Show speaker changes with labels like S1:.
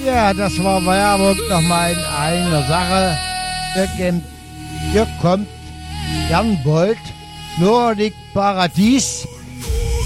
S1: Ja, das war Werbung nochmal in einer Sache. Hier kommt Jan Bolt, Nordic Paradies.